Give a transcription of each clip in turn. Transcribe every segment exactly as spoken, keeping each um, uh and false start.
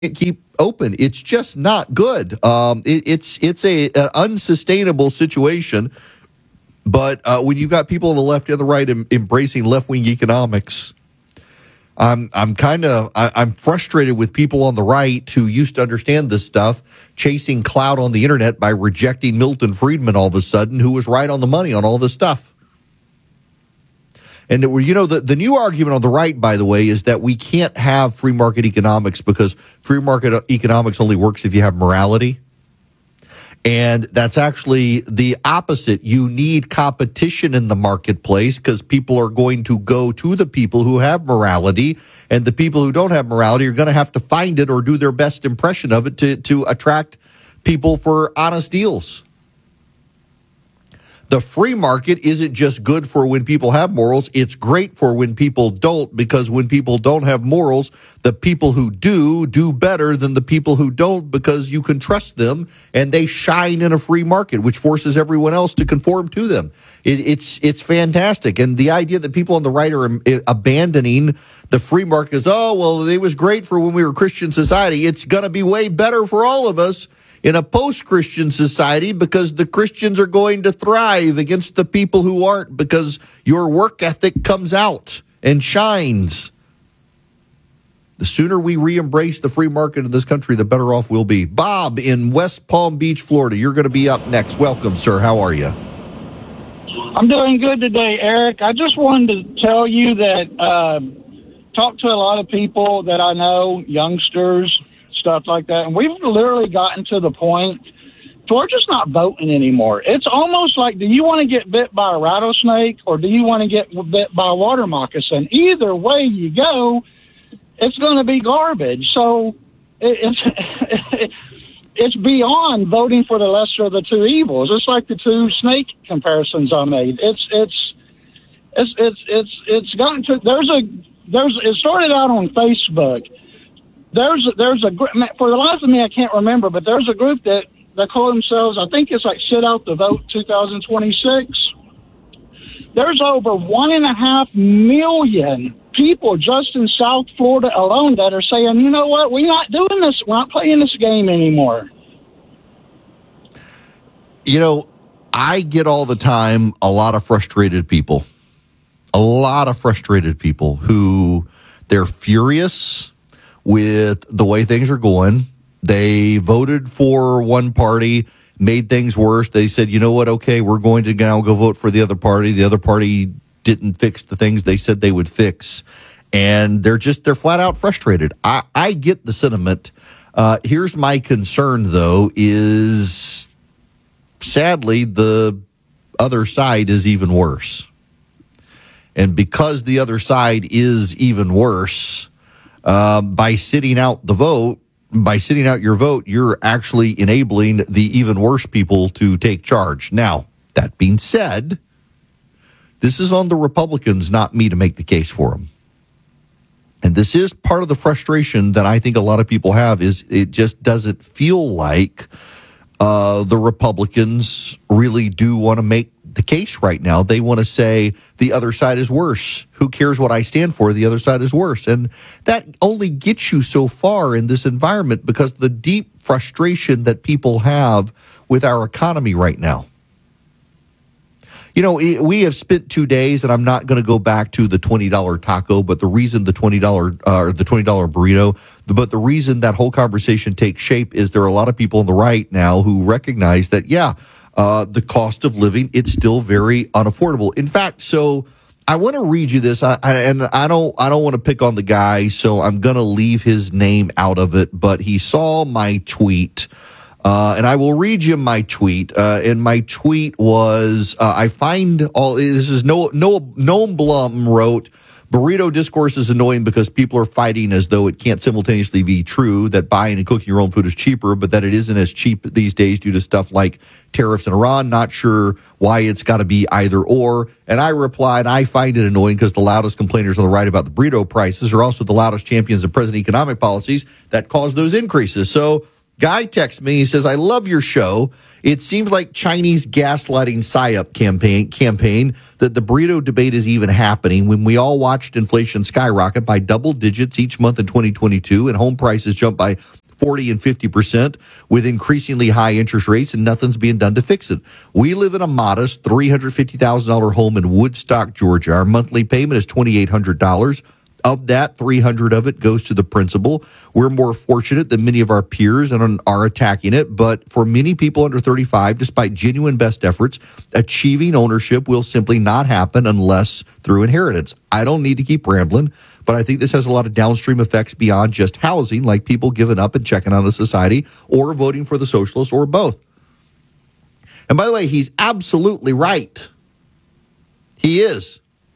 keep open. It's just not good. Um, it, it's it's a an unsustainable situation. But uh, when you've got people on the left and the right em- embracing left wing economics, I'm I'm kind of I'm frustrated with people on the right who used to understand this stuff, chasing clout on the internet by rejecting Milton Friedman all of a sudden, who was right on the money on all this stuff. And, you know, the, the new argument on the right, by the way, is that we can't have free market economics because free market economics only works if you have morality. And that's actually the opposite. You need competition in the marketplace because people are going to go to the people who have morality, and the people who don't have morality are going to have to find it or do their best impression of it to, to attract people for honest deals. The free market isn't just good for when people have morals. It's great for when people don't, because when people don't have morals, the people who do do better than the people who don't because you can trust them and they shine in a free market, which forces everyone else to conform to them. It, it's it's fantastic. And the idea that people on the right are abandoning the free market is, oh, well, it was great for when we were Christian society. It's going to be way better for all of us in a post-Christian society because the Christians are going to thrive against the people who aren't because your work ethic comes out and shines. The sooner we re-embrace the free market in this country, the better off we'll be. Bob in West Palm Beach, Florida, you're going to be up next. Welcome, sir. How are you? I'm doing good today, Eric. I just wanted to tell you that uh, talk to a lot of people that I know, youngsters, stuff like that, and we've literally gotten to the point to we're just not voting anymore. It's almost like, do you want to get bit by a rattlesnake or do you want to get bit by a water moccasin? Either way you go, it's going to be garbage. So it's it's beyond voting for the lesser of the two evils. It's like the two snake comparisons I made. It's it's it's it's it's it's gotten to there's a there's it started out on Facebook. There's there's a for the life of me I can't remember, but there's a group that they call themselves, I think it's like Sit Out the Vote twenty twenty-six. There's over one and a half million people just in South Florida alone that are saying, you know what, we're not doing this, we're not playing this game anymore. You know, I get all the time a lot of frustrated people, a lot of frustrated people who they're furious with the way things are going. They voted for one party, made things worse. They said, you know what, okay, we're going to now go vote for the other party. The other party didn't fix the things they said they would fix. And they're just, they're flat out frustrated. I, I get the sentiment. Uh, here's my concern, though, is sadly the other side is even worse. And because the other side is even worse, Uh, by sitting out the vote, by sitting out your vote, you're actually enabling the even worse people to take charge. Now, that being said, this is on the Republicans, not me, to make the case for them. And this is part of the frustration that I think a lot of people have, is it just doesn't feel like uh, the Republicans really do want to make the case right now. They want to say the other side is worse. Who cares what I stand for? The other side is worse. And that only gets you so far in this environment because the deep frustration that people have with our economy right now. You know, we have spent two days, and I'm not going to go back to the twenty dollar taco, but the reason the twenty dollar uh, or the twenty dollar burrito, but the reason that whole conversation takes shape is there are a lot of people on the right now who recognize that, yeah, Uh, the cost of living, it's still very unaffordable. In fact, so I want to read you this, I, I, and I don't, I don't want to pick on the guy, so I'm going to leave his name out of it. But he saw my tweet, uh, and I will read you my tweet. Uh, and my tweet was, uh, I find all this is no, no, Noam Blum wrote, burrito discourse is annoying because people are fighting as though it can't simultaneously be true that buying and cooking your own food is cheaper, but that it isn't as cheap these days due to stuff like tariffs in Iran. Not sure why it's got to be either or. And I replied, I find it annoying because the loudest complainers on the right about the burrito prices are also the loudest champions of present economic policies that cause those increases. So Guy texts me. He says, I love your show. It seems like Chinese gaslighting psyop campaign campaign that the burrito debate is even happening when we all watched inflation skyrocket by double digits each month in twenty twenty-two and home prices jump by forty and fifty percent with increasingly high interest rates, and nothing's being done to fix it. We live in a modest three hundred fifty thousand dollars home in Woodstock, Georgia. Our monthly payment is two thousand eight hundred dollars. Of that, three hundred dollars of it goes to the principal. We're more fortunate than many of our peers and are attacking it. But for many people under thirty-five, despite genuine best efforts, achieving ownership will simply not happen unless through inheritance. I don't need to keep rambling, but I think this has a lot of downstream effects beyond just housing, like people giving up and checking out of society or voting for the socialists or both. And by the way, he's absolutely right. He is.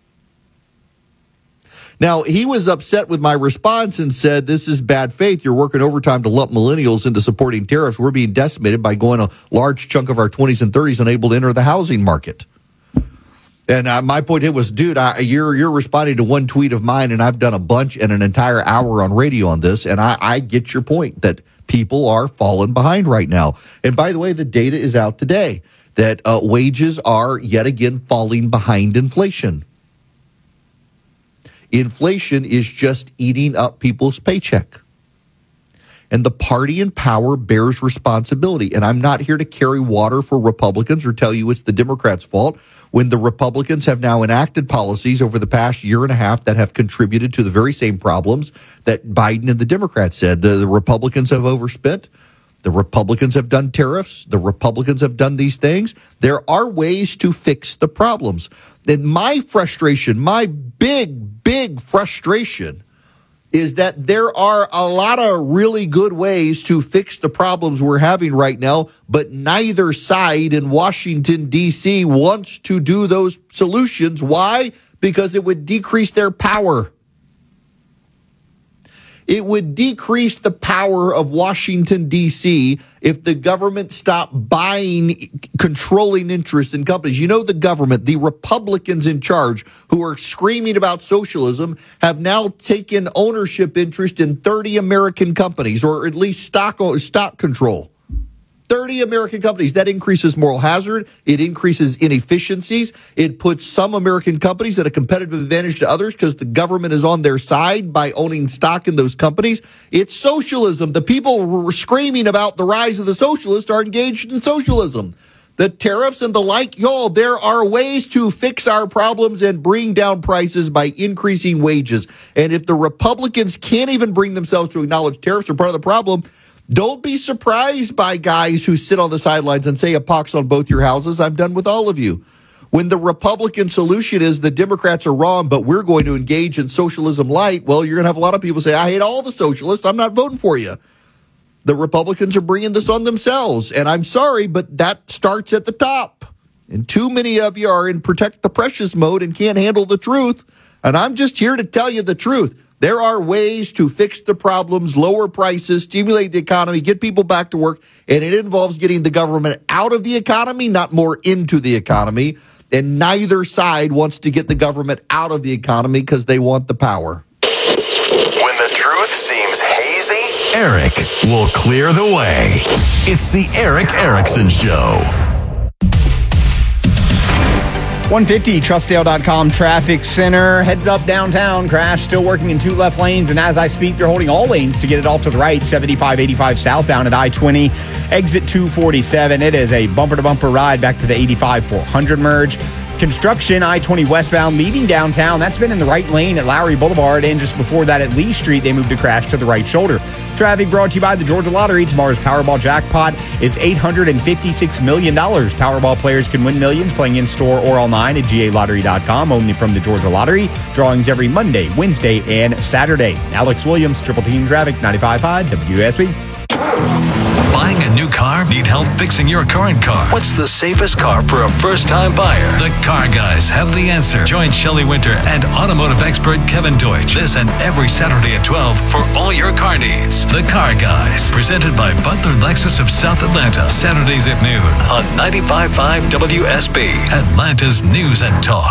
Now, he was upset with my response and said, this is bad faith. You're working overtime to lump millennials into supporting tariffs. We're being decimated by going a large chunk of our twenties and thirties unable to enter the housing market. And uh, my point was, dude, I, you're you're responding to one tweet of mine, and I've done a bunch and an entire hour on radio on this, and I, I get your point that people are falling behind right now. And by the way, the data is out today that uh, wages are yet again falling behind inflation. Inflation is just eating up people's paycheck. And the party in power bears responsibility. And I'm not here to carry water for Republicans or tell you it's the Democrats' fault when the Republicans have now enacted policies over the past year and a half that have contributed to the very same problems that Biden and the Democrats said. The, the Republicans have overspent. The Republicans have done tariffs. The Republicans have done these things. There are ways to fix the problems. And my frustration, my big, big frustration is that there are a lot of really good ways to fix the problems we're having right now, but neither side in Washington, D C wants to do those solutions. Why? Because it would decrease their power. It would decrease the power of Washington, D C if the government stopped buying controlling interests in companies. You know, the government, the Republicans in charge who are screaming about socialism have now taken ownership interest in thirty American companies, or at least stock, stock control. thirty American companies. That increases moral hazard. It increases inefficiencies. It puts some American companies at a competitive advantage to others because the government is on their side by owning stock in those companies. It's socialism. The people who were screaming about the rise of the socialists are engaged in socialism. The tariffs and the like, y'all, there are ways to fix our problems and bring down prices by increasing wages. And if the Republicans can't even bring themselves to acknowledge tariffs are part of the problem, don't be surprised by guys who sit on the sidelines and say a pox on both your houses. I'm done with all of you. When the Republican solution is the Democrats are wrong, but we're going to engage in socialism light, well, you're going to have a lot of people say, I hate all the socialists. I'm not voting for you. The Republicans are bringing this on themselves. And I'm sorry, but that starts at the top. And too many of you are in protect the precious mode and can't handle the truth. And I'm just here to tell you the truth. There are ways to fix the problems, lower prices, stimulate the economy, get people back to work, and it involves getting the government out of the economy, not more into the economy. And neither side wants to get the government out of the economy because they want the power. When the truth seems hazy, Eric will clear the way. It's the Erick Erickson Show. one fifty, Trustdale dot com traffic center. Heads up downtown. Crash still working in two left lanes. And as I speak, they're holding all lanes to get it off to the right. seventy-five eighty-five southbound at I twenty. Exit two forty-seven. It is a bumper-to-bumper ride back to the eighty-five four hundred merge. Construction, I twenty westbound, leaving downtown. That's been in the right lane at Lowry Boulevard. And just before that at Lee Street, they moved to crash to the right shoulder. Traffic brought to you by the Georgia Lottery. Tomorrow's Powerball jackpot is eight hundred fifty-six million dollars. Powerball players can win millions playing in-store or online at G A lottery dot com. Only from the Georgia Lottery. Drawings every Monday, Wednesday, and Saturday. Alex Williams, Triple Team Traffic, ninety-five point five W S B. Buying a new car? Need help fixing your current car? What's the safest car for a first-time buyer? The Car Guys have the answer. Join Shelley Winter and automotive expert Kevin Deutsch this and every Saturday at twelve for all your car needs. The Car Guys, presented by Butler Lexus of South Atlanta. Saturdays at noon on ninety-five point five W S B, Atlanta's News and Talk.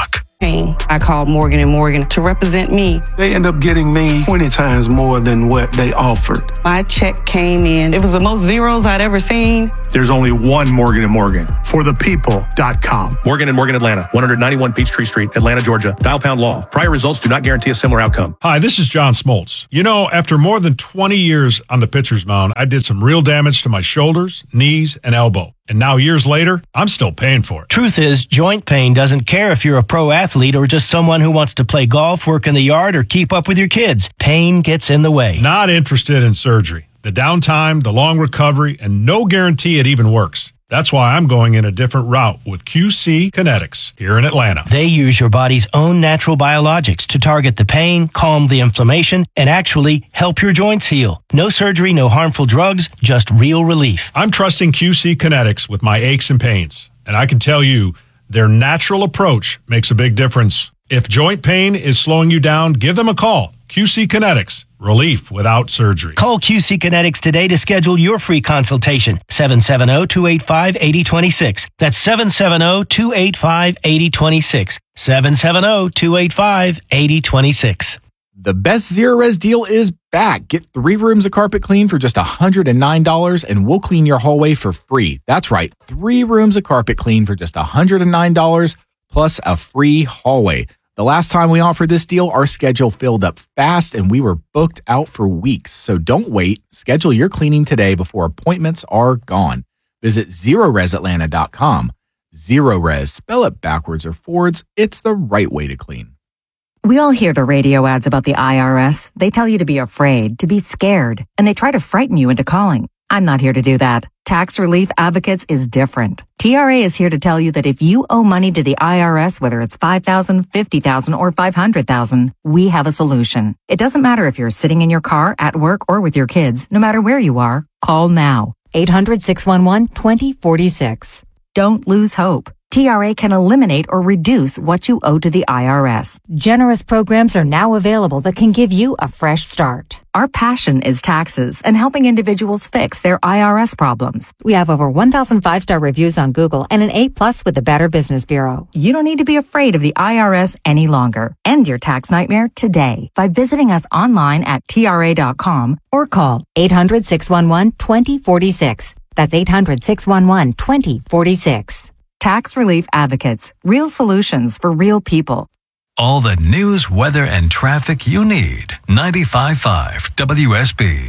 pain. I called Morgan and Morgan to represent me. They end up getting me twenty times more than what they offered. My check came in. It was the most zeros I'd ever seen. There's only one Morgan and Morgan. For the people dot com. Morgan and Morgan Atlanta, one ninety-one Peachtree Street, Atlanta, Georgia. Dial pound law. Prior results do not guarantee a similar outcome. Hi, this is John Smoltz. You know, after more than twenty years on the pitcher's mound, I did some real damage to my shoulders, knees, and elbow. And now years later, I'm still paying for it. Truth is, joint pain doesn't care if you're a pro athlete or just someone who wants to play golf, work in the yard, or keep up with your kids. Pain gets in the way. Not interested in surgery. The downtime, the long recovery, and no guarantee it even works. That's why I'm going in a different route with Q C Kinetics here in Atlanta. They use your body's own natural biologics to target the pain, calm the inflammation, and actually help your joints heal. No surgery, no harmful drugs, just real relief. I'm trusting Q C Kinetics with my aches and pains, and I can tell you their natural approach makes a big difference. If joint pain is slowing you down, give them a call. Q C Kinetics. Relief without surgery. Call Q C Kinetics today to schedule your free consultation. seven seven zero, two eight five, eight zero two six. That's seven seven zero, two eight five, eight zero two six. seven seven zero, two eight five, eight zero two six. The best Zero Res deal is back. Get three rooms of carpet clean for just one hundred nine dollars and we'll clean your hallway for free. That's right. Three rooms of carpet clean for just one hundred nine dollars plus a free hallway. The last time we offered this deal, our schedule filled up fast and we were booked out for weeks. So don't wait. Schedule your cleaning today before appointments are gone. Visit zero res atlanta dot com. Zero Res, spell it backwards or forwards. It's the right way to clean. We all hear the radio ads about the I R S. They tell you to be afraid, to be scared, and they try to frighten you into calling. I'm not here to do that. Tax Relief Advocates is different. T R A is here to tell you that if you owe money to the I R S, whether it's five thousand dollars, fifty thousand dollars, or five hundred thousand dollars, we have a solution. It doesn't matter if you're sitting in your car, at work, or with your kids. No matter where you are, call now. eight hundred, six one one, two zero four six. Don't lose hope. T R A can eliminate or reduce what you owe to the I R S. Generous programs are now available that can give you a fresh start. Our passion is taxes and helping individuals fix their I R S problems. We have over one thousand five-star reviews on Google and an A plus with the Better Business Bureau. You don't need to be afraid of the I R S any longer. End your tax nightmare today by visiting us online at T R A dot com or call eight hundred, six one one, two zero four six. That's eight hundred, six one one, two zero four six. Tax Relief Advocates. Real solutions for real people. All the news, weather, and traffic you need. ninety-five point five W S B.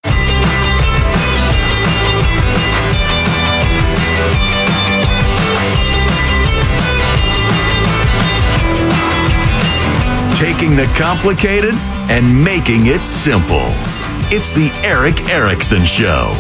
Taking the complicated and making it simple. It's the Erick Erickson Show.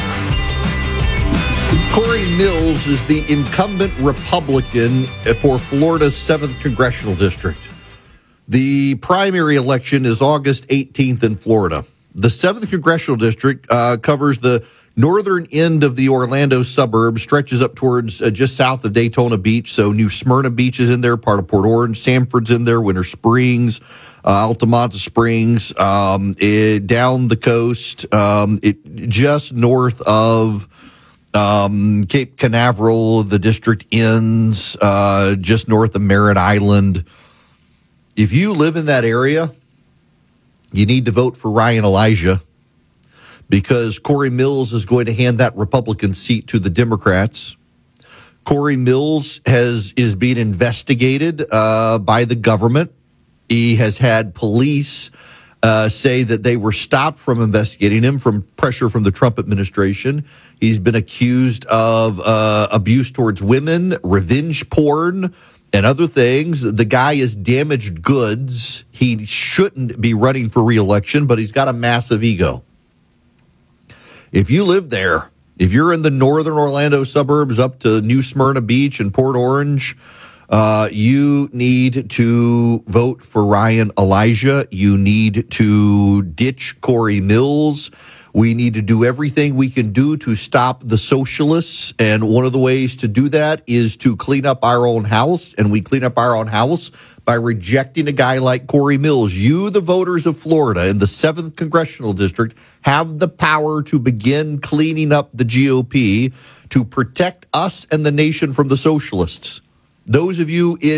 Corey Mills is the incumbent Republican for Florida's seventh Congressional District. The primary election is August eighteenth in Florida. The seventh Congressional District uh, covers the northern end of the Orlando suburbs, stretches up towards uh, just south of Daytona Beach. So New Smyrna Beach is in there, part of Port Orange. Sanford's in there, Winter Springs, uh, Altamonte Springs, um, it, down the coast, um, it just north of Um, Cape Canaveral. The district ends uh, just north of Merritt Island. If you live in that area, you need to vote for Ryan Elijah because Corey Mills is going to hand that Republican seat to the Democrats. Corey Mills has is being investigated uh, by the government. He has had police Uh, say that they were stopped from investigating him from pressure from the Trump administration. He's been accused of uh, abuse towards women, revenge porn, and other things. The guy is damaged goods. He shouldn't be running for re-election, but he's got a massive ego. If you live there, if you're in the northern Orlando suburbs up to New Smyrna Beach and Port Orange, Uh, you need to vote for Ryan Elijah. You need to ditch Corey Mills. We need to do everything we can do to stop the socialists. And one of the ways to do that is to clean up our own house. And we clean up our own house by rejecting a guy like Corey Mills. You, the voters of Florida in the seventh Congressional District, have the power to begin cleaning up the G O P to protect us and the nation from the socialists. Those of you in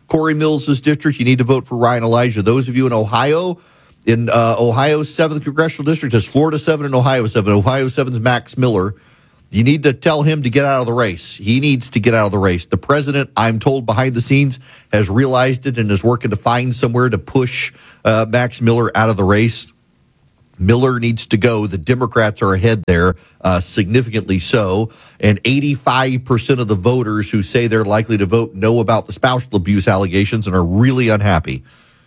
Corey Mills' district, you need to vote for Ryan Elijah. Those of you in Ohio, in uh, Ohio's seventh Congressional District, is Florida seven and Ohio seven. Ohio seven's Max Miller. You need to tell him to get out of the race. He needs to get out of the race. The president, I'm told behind the scenes, has realized it and is working to find somewhere to push uh, Max Miller out of the race. Miller needs to go. The Democrats are ahead there, uh, significantly so. And eighty-five percent of the voters who say they're likely to vote know about the spousal abuse allegations and are really unhappy.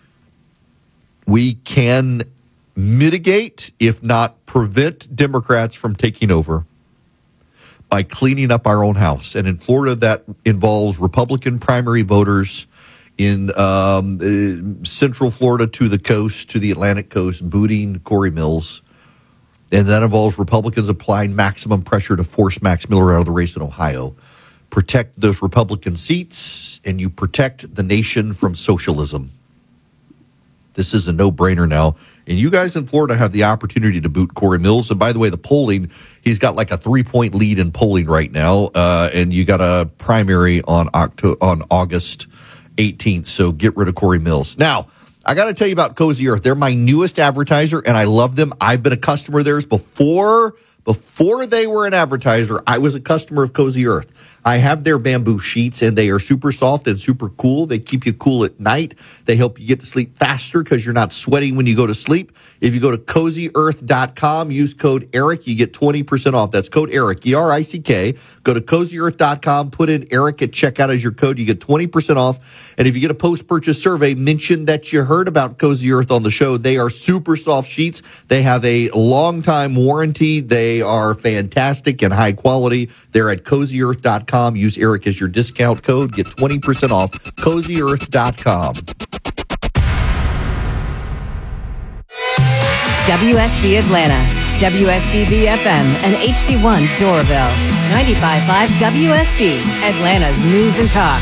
We can mitigate, if not prevent, Democrats from taking over by cleaning up our own house. And in Florida, that involves Republican primary voters in um, uh, central Florida to the coast, to the Atlantic coast, booting Corey Mills. And that involves Republicans applying maximum pressure to force Max Miller out of the race in Ohio. Protect those Republican seats, and you protect the nation from socialism. This is a no-brainer now. And you guys in Florida have the opportunity to boot Corey Mills. And by the way, the polling, he's got like a three-point lead in polling right now. Uh, and you got a primary on Octo- on August eighteenth. So get rid of Corey Mills. Now, I got to tell you about Cozy Earth. They're my newest advertiser, and I love them. I've been a customer of theirs before. Before they were an advertiser, I was a customer of Cozy Earth. I have their bamboo sheets, and they are super soft and super cool. They keep you cool at night. They help you get to sleep faster because you're not sweating when you go to sleep. If you go to cozy earth dot com, use code ERIC, you get twenty percent off. That's code ERIC, E R I C K. Go to cozy earth dot com, put in ERIC at checkout as your code. You get twenty percent off. And if you get a post-purchase survey, mention that you heard about Cozy Earth on the show. They are super soft sheets. They have a long-time warranty. They are fantastic and high quality. They're at cozy earth dot com. Use ERIC as your discount code. Get twenty percent off. cozy earth dot com. W S B Atlanta, W S B B F M, and H D one Doraville. ninety-five point five W S B, Atlanta's News and Talk.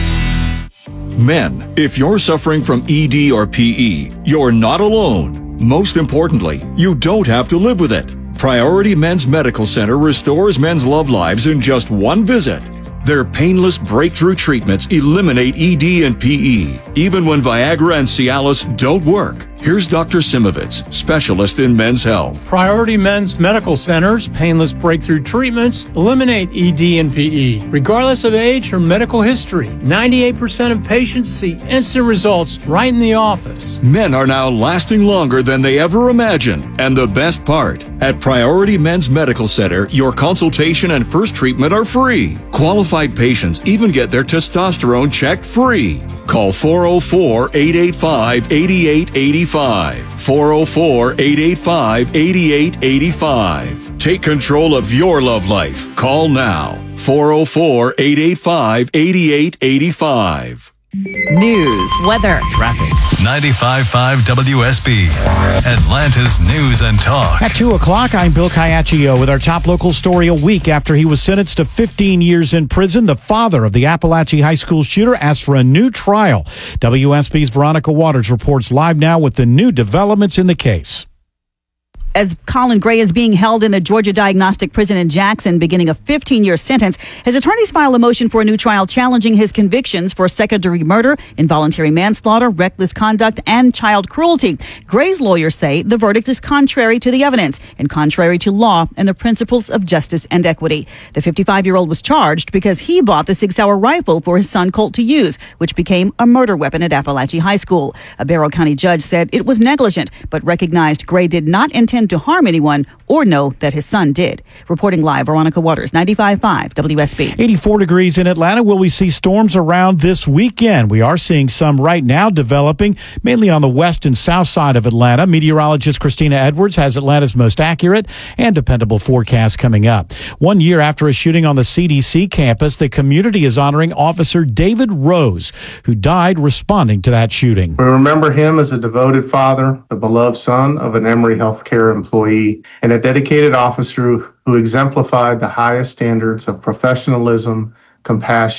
Men, if you're suffering from E D or P E, you're not alone. Most importantly, you don't have to live with it. Priority Men's Medical Center restores men's love lives in just one visit. Their painless breakthrough treatments eliminate E D and P E, even when Viagra and Cialis don't work. Here's Doctor Simovitz, specialist in men's health. Priority Men's Medical Center's painless breakthrough treatments eliminate E D and P E, regardless of age or medical history. ninety-eight percent of patients see instant results right in the office. Men are now lasting longer than they ever imagined. And the best part, at Priority Men's Medical Center, your consultation and first treatment are free. Qualified patients even get their testosterone checked free. Call four oh four, eight eight five, eight eight eight five. four oh four, eight eight five, eight eight eight five. Take control of your love life. Call now. four oh four, eight eight five, eight eight eight five. News, weather, traffic. ninety-five point five W S B, Atlanta's News and Talk. At two o'clock, I'm Bill Caiaccio with our top local story. A week after he was sentenced to fifteen years in prison, the father of the Appalachia High School shooter asked for a new trial. W S B's Veronica Waters reports live now with the new developments in the case. As Colin Gray is being held in the Georgia Diagnostic Prison in Jackson, beginning a fifteen-year sentence, his attorneys file a motion for a new trial challenging his convictions for second-degree murder, involuntary manslaughter, reckless conduct, and child cruelty. Gray's lawyers say the verdict is contrary to the evidence and contrary to law and the principles of justice and equity. The fifty-five-year-old was charged because he bought the six-hour rifle for his son Colt to use, which became a murder weapon at Appalachia High School. A Barrow County judge said it was negligent, but recognized Gray did not intend to harm anyone or know that his son did. Reporting live, Veronica Waters, ninety-five point five W S B. eighty-four degrees in Atlanta. Will we see storms around this weekend? We are seeing some right now developing, mainly on the west and south side of Atlanta. Meteorologist Christina Edwards has Atlanta's most accurate and dependable forecast coming up. One year after a shooting on the C D C campus, the community is honoring Officer David Rose, who died responding to that shooting. We remember him as a devoted father, the beloved son of an Emory Healthcare employee, and a dedicated officer who exemplified the highest standards of professionalism, compassion,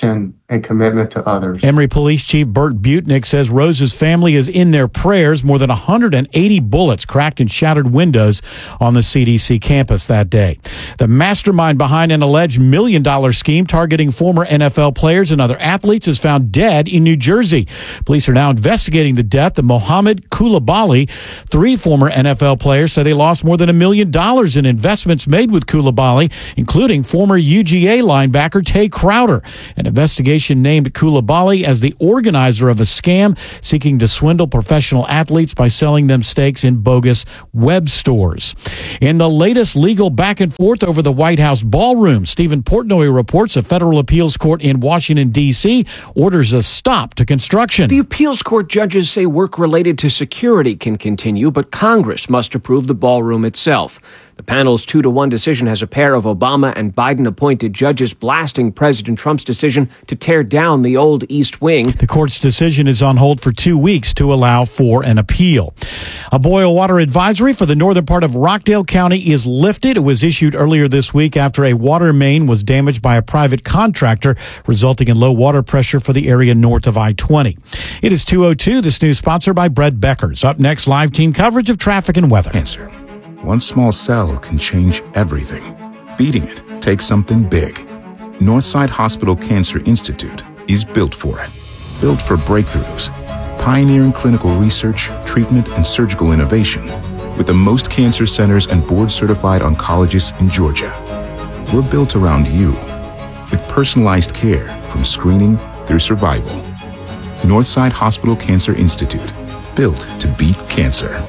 and commitment to others. Emory Police Chief Bert Butnick says Rose's family is in their prayers. More than one hundred eighty bullets cracked and shattered windows on the C D C campus that day. The mastermind behind an alleged million dollar scheme targeting former N F L players and other athletes is found dead in New Jersey. Police are now investigating the death of Mohamed Koulibaly. Three former N F L players say they lost more than a million dollars in investments made with Koulibaly, including former U G A linebacker Tay Crowder. An investigation named Koulibaly as the organizer of a scam seeking to swindle professional athletes by selling them stakes in bogus web stores. In the latest legal back and forth over the White House ballroom, Stephen Portnoy reports a federal appeals court in Washington, D C orders a stop to construction. The appeals court judges say work related to security can continue, but Congress must approve the ballroom itself. The panel's two to one decision has a pair of Obama and Biden-appointed judges blasting President Trump's decision to tear down the old East Wing. The court's decision is on hold for two weeks to allow for an appeal. A boil water advisory for the northern part of Rockdale County is lifted. It was issued earlier this week after a water main was damaged by a private contractor, resulting in low water pressure for the area north of I twenty. It is two oh two. This news sponsored by Brett Beckers. Up next, live team coverage of traffic and weather. Answer. One small cell can change everything. Beating it takes something big. Northside Hospital Cancer Institute is built for it. Built for breakthroughs, pioneering clinical research, treatment, and surgical innovation, with the most cancer centers and board-certified oncologists in Georgia. We're built around you, with personalized care from screening through survival. Northside Hospital Cancer Institute, built to beat cancer.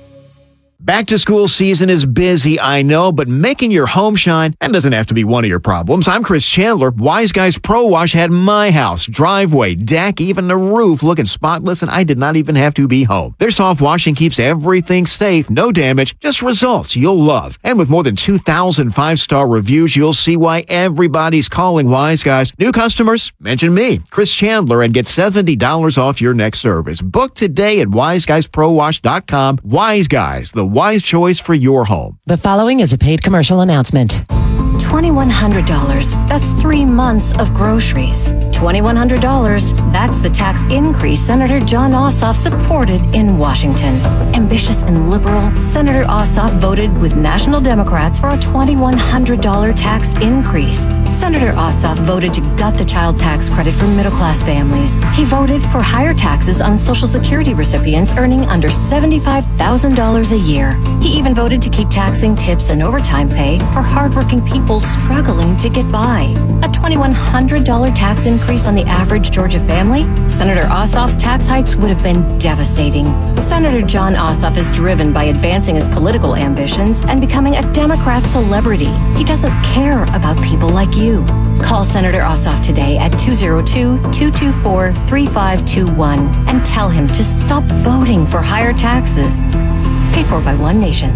Back to school season is busy, I know, but making your home shine, that doesn't have to be one of your problems. I'm Chris Chandler. Wise Guys Pro Wash had my house, driveway, deck, even the roof looking spotless, and I did not even have to be home. Their soft washing keeps everything safe, no damage, just results you'll love. And with more than two thousand five-star reviews, you'll see why everybody's calling Wise Guys. New customers, mention me, Chris Chandler, and get seventy dollars off your next service. Book today at wise guys pro wash dot com. Wise Guys, the wise choice for your home. The following is a paid commercial announcement. twenty-one hundred dollars. That's three months of groceries. twenty-one hundred dollars. That's the tax increase Senator Jon Ossoff supported in Washington. Ambitious and liberal, Senator Ossoff voted with national Democrats for a twenty-one hundred dollars tax increase. Senator Ossoff voted to gut the child tax credit for middle-class families. He voted for higher taxes on Social Security recipients earning under seventy-five thousand dollars a year. He even voted to keep taxing tips and overtime pay for hardworking people struggling to get by. A twenty-one hundred dollars tax increase on the average Georgia family? Senator Ossoff's tax hikes would have been devastating. Senator Jon Ossoff is driven by advancing his political ambitions and becoming a Democrat celebrity. He doesn't care about people like you. Call Senator Ossoff today at two oh two, two two four, three five two one and tell him to stop voting for higher taxes. Paid for by One Nation.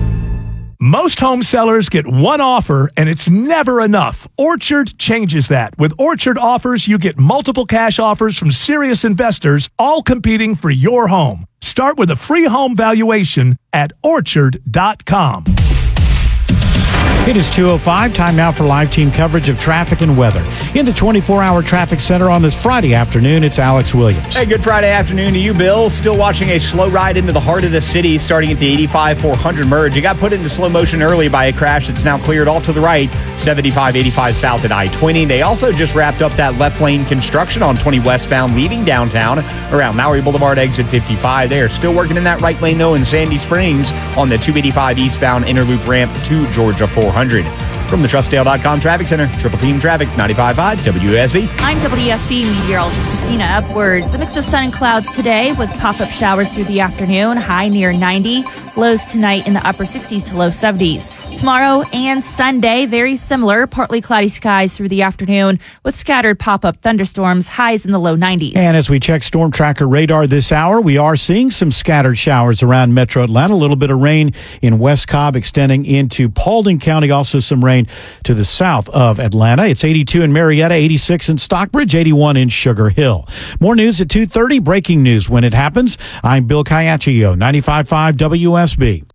Most home sellers get one offer, and it's never enough. Orchard changes that. With Orchard offers, you get multiple cash offers from serious investors, all competing for your home. Start with a free home valuation at orchard dot com. It is two oh five. Time now for live team coverage of traffic and weather. In the twenty-four hour traffic center on this Friday afternoon, it's Alex Williams. Hey, good Friday afternoon to you, Bill. Still watching a slow ride into the heart of the city starting at the eighty-five four hundred merge. It got put into slow motion early by a crash that's now cleared all to the right, seventy-five eighty-five south at I twenty. They also just wrapped up that left lane construction on twenty westbound leaving downtown around Maury Boulevard exit fifty-five. They are still working in that right lane, though, in Sandy Springs on the two eighty-five eastbound inner loop ramp to Georgia four hundred. From the Trustdale dot com Traffic Center, Triple Team Traffic, ninety-five point five W S B. I'm W S B meteorologist Christina Edwards. A mix of sun and clouds today with pop-up showers through the afternoon, high near ninety. Lows tonight in the upper sixties to low seventies. Tomorrow and Sunday, very similar, partly cloudy skies through the afternoon with scattered pop-up thunderstorms, highs in the low nineties. And as we check Storm Tracker radar this hour, we are seeing some scattered showers around Metro Atlanta. A little bit of rain in West Cobb extending into Paulding County. Also some rain to the south of Atlanta. It's eighty-two in Marietta, eighty-six in Stockbridge, eighty-one in Sugar Hill. More news at two thirty. Breaking news when it happens. I'm Bill Caiaccio, ninety-five point five W S B.